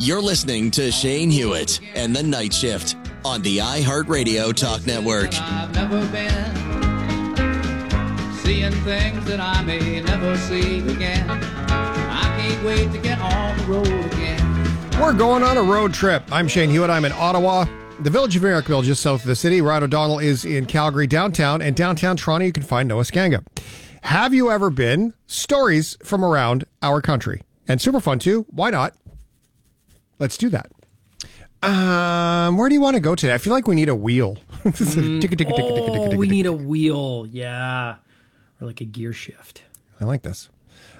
You're listening to Shane Hewitt and the Night Shift on the iHeartRadio Talk Network. I've never been seeing things that I may never see again. I can't wait to get on the road again. We're going on a road trip. I'm Shane Hewitt. I'm in Ottawa, the village of Merrickville, just south of the city. Ryan O'Donnell is in Calgary downtown, and downtown Toronto you can find Noah Skanga. Have you ever been? Stories from around our country. And super fun too. Why not? Let's do that. Where do you want to go today? I feel like we need a wheel. We need a wheel. Yeah. Or like a gear shift. I like this.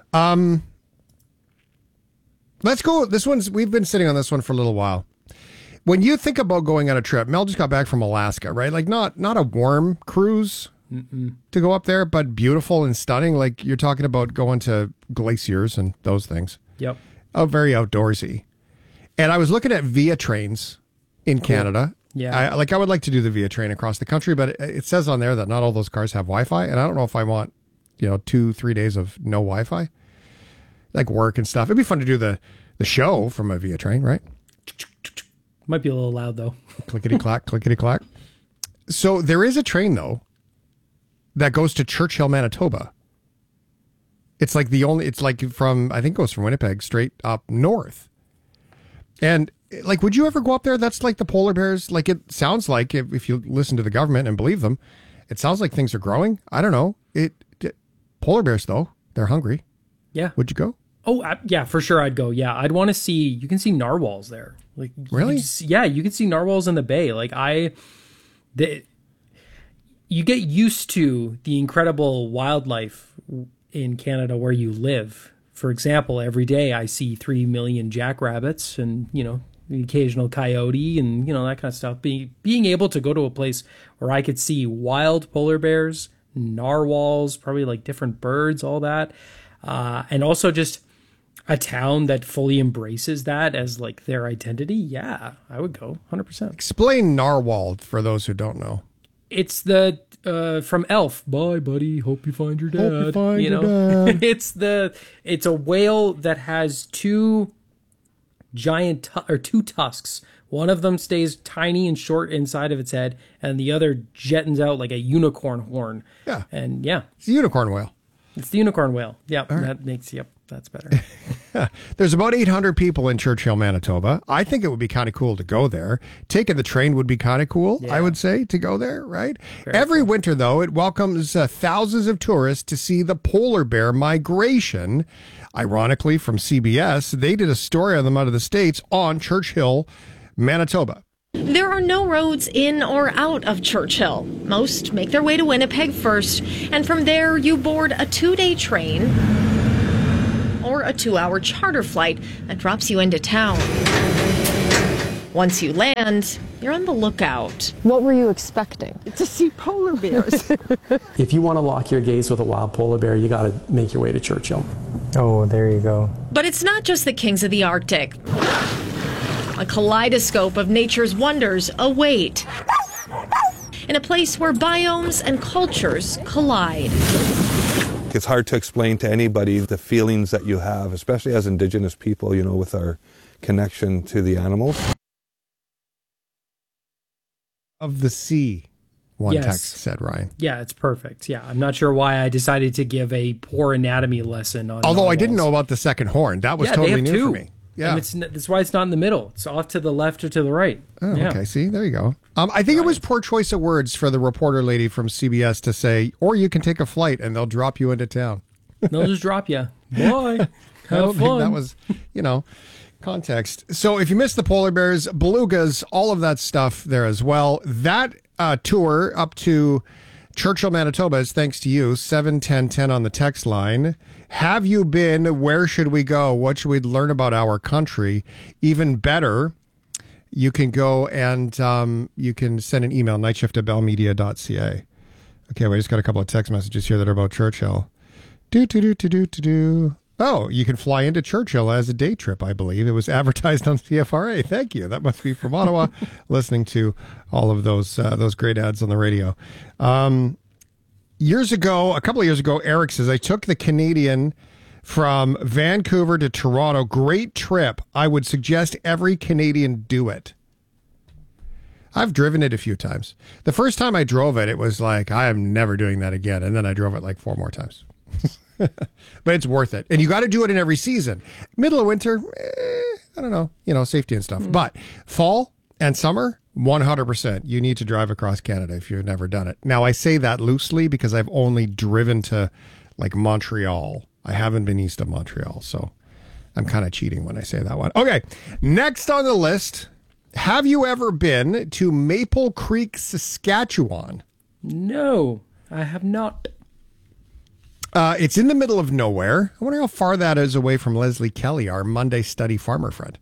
Let's go. We've been sitting on this one for a little while. When you think about going on a trip, Mel just got back from Alaska, right? Like not a warm cruise to go up there, but beautiful and stunning. Like you're talking about going to glaciers and those things. Yep. Oh, very outdoorsy. And I was looking at Via trains in Canada. Yeah. I would like to do the Via train across the country, but it says on there that not all those cars have Wi-Fi. And I don't know if I want, 2-3 days of no Wi-Fi, like work and stuff. It'd be fun to do the show from a Via train, right? Might be a little loud though. Clickety clack, clickety clack. So there is a train though that goes to Churchill, Manitoba. It's like from, I think it goes from Winnipeg straight up north. And like, would you ever go up there? That's like the polar bears. Like it sounds like if you listen to the government and believe them, it sounds like things are growing. I don't know. Polar bears though, they're hungry. Yeah. Would you go? Oh, yeah, for sure I'd go. Yeah, I'd want to see, you can see narwhals there. Like, really? You can see narwhals in the bay. Like you get used to the incredible wildlife in Canada where you live. For example, every day I see 3 million jackrabbits and, the occasional coyote and, that kind of stuff. Being able to go to a place where I could see wild polar bears, narwhals, probably like different birds, all that. And also just a town that fully embraces that as like their identity. Yeah, I would go 100%. Explain narwhal for those who don't know. It's the from Elf. Bye, buddy. Hope you find your dad. Hope you find your dad. It's a whale that has two two tusks. One of them stays tiny and short inside of its head, and the other jettons out like a unicorn horn. Yeah. And yeah. It's a unicorn whale. It's the unicorn whale. Yep. Right. That's better. There's about 800 people in Churchill, Manitoba. I think it would be kind of cool to go there. Taking the train would be kind of cool, I would say, to go there, right? Every winter, though, it welcomes thousands of tourists to see the polar bear migration. Ironically, from CBS, they did a story on them out of the States on Churchill, Manitoba. There are no roads in or out of Churchill. Most make their way to Winnipeg first, and from there you board a 2-day train or a 2-hour charter flight that drops you into town. Once you land, you're on the lookout. What were you expecting? To see polar bears. If you want to lock your gaze with a wild polar bear, you got to make your way to Churchill. Oh, there you go. But it's not just the kings of the Arctic. A kaleidoscope of nature's wonders await in a place where biomes and cultures collide. It's hard to explain to anybody the feelings that you have, especially as Indigenous people, with our connection to the animals. Of the sea, one text said, Ryan. Yeah, it's perfect. Yeah, I'm not sure why I decided to give a poor anatomy lesson on Although narwhals. I didn't know about the second horn. That was totally new for me. Yeah, and that's why it's not in the middle. It's off to the left or to the right. Oh, yeah. Okay, see, there you go. I think it was poor choice of words for the reporter lady from CBS to say, or you can take a flight and they'll drop you into town. They'll just drop you. Boy, have fun. That was, context. So if you missed the polar bears, belugas, all of that stuff there as well. That tour up to Churchill, Manitoba is thanks to you. 71010 on the text line. Have you been? Where should we go? What should we learn about our country? Even better, you can go and you can send an email, nightshift@bellmedia.ca. Okay, we just got a couple of text messages here that are about Churchill. Oh, you can fly into Churchill as a day trip, I believe. It was advertised on CFRA. Thank you. That must be from Ottawa, listening to all of those great ads on the radio. A couple of years ago, Eric says, I took the Canadian from Vancouver to Toronto. Great trip. I would suggest every Canadian do it. I've driven it a few times. The first time I drove it, it was like, I am never doing that again. And then I drove it like 4 more times. But it's worth it. And you got to do it in every season. Middle of winter, I don't know, safety and stuff. But fall and summer, 100%. You need to drive across Canada if you've never done it. Now, I say that loosely because I've only driven to like Montreal. I haven't been east of Montreal. So I'm kind of cheating when I say that one. Okay, next on the list. Have you ever been to Maple Creek, Saskatchewan? No, I have not. It's in the middle of nowhere. I wonder how far that is away from Leslie Kelly, our Monday study farmer friend.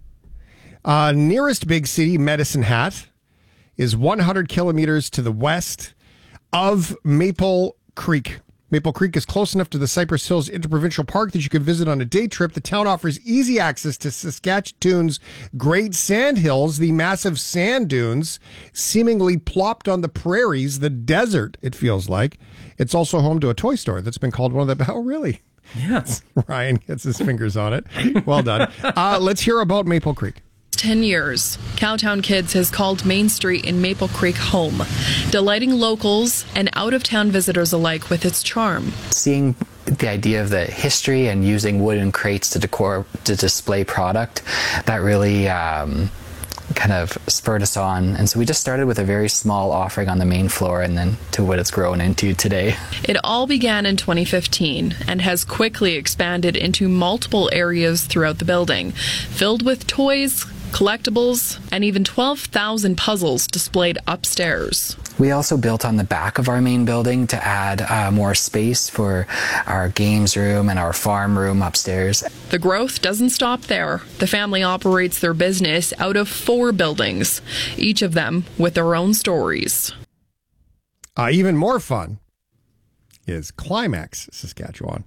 Nearest big city, Medicine Hat, is 100 kilometers to the west of Maple Creek. Maple Creek is close enough to the Cypress Hills Interprovincial Park that you can visit on a day trip. The town offers easy access to Saskatchewan's Great Sand Hills, the massive sand dunes seemingly plopped on the prairies, the desert, it feels like. It's also home to a toy store that's been called one of the... Oh, really? Yes. Ryan gets his fingers on it. Well done. Let's hear about Maple Creek. 10 years, Cowtown Kids has called Main Street in Maple Creek home, delighting locals and out-of-town visitors alike with its charm. Seeing the idea of the history and using wooden crates to display product, that really kind of spurred us on. And so we just started with a very small offering on the main floor and then to what it's grown into today. It all began in 2015 and has quickly expanded into multiple areas throughout the building, filled with toys, collectibles, and even 12,000 puzzles displayed upstairs. We also built on the back of our main building to add more space for our games room and our farm room upstairs. The growth doesn't stop there. The family operates their business out of 4 buildings, each of them with their own stories. Even more fun is Climax, Saskatchewan,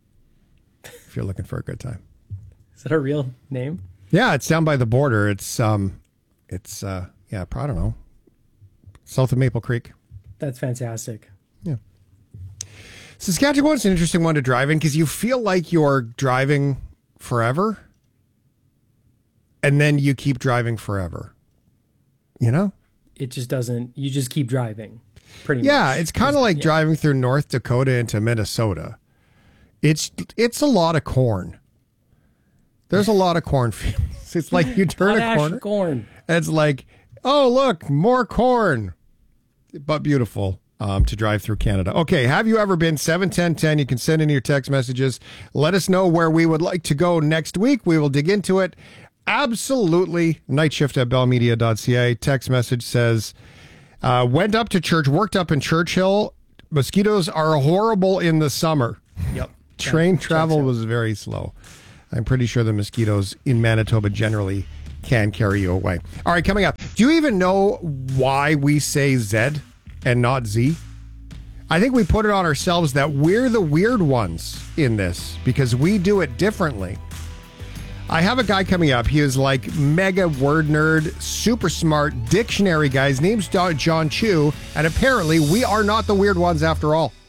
if you're looking for a good time. Is that a real name? Yeah, it's down by the border. It's I don't know, south of Maple Creek. That's fantastic. Yeah. Saskatchewan's an interesting one to drive in because you feel like you're driving forever and then you keep driving forever. You know? It just doesn't, you just keep driving. Pretty much. Yeah, it's kind of like driving through North Dakota into Minnesota. It's a lot of corn. There's a lot of cornfields. It's like you turn a corner. Corn. It's like, oh, look, more corn. But beautiful to drive through Canada. Okay, have you ever been 71010? You can send in your text messages. Let us know where we would like to go next week. We will dig into it. Absolutely. Nightshift@bellmedia.ca. Text message says, went up to church, worked up in Churchill. Mosquitoes are horrible in the summer. Yep. Train travel was very slow. I'm pretty sure the mosquitoes in Manitoba generally can carry you away. All right, coming up. Do you even know why we say Z and not Z? I think we put it on ourselves that we're the weird ones in this because we do it differently. I have a guy coming up. He is like mega word nerd, super smart dictionary guy. His name's John Chu, and apparently we are not the weird ones after all.